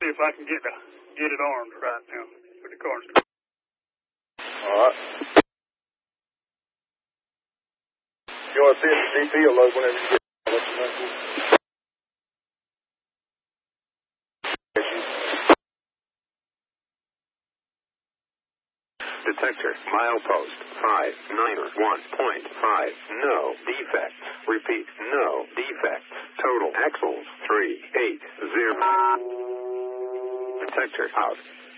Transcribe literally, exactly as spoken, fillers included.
See if I can get the, get it armed right now with the cars. All right. You want to see if the D P will load whenever you get it? I'll let you know. Detector, milepost, five nine one point five, no defects. Repeat, no defects. Total axles, three eight zero. Detector out.